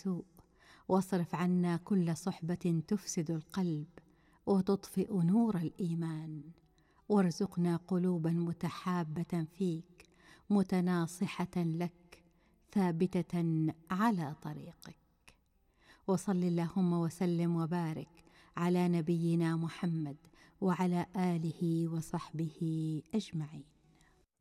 السوء، واصرف عنا كل صحبة تفسد القلب وتطفئ نور الإيمان، وارزقنا قلوبا متحابة فيك متناصحة لك ثابتة على طريقك. وصل اللهم وسلم وبارك على نبينا محمد وعلى آله وصحبه أجمعين.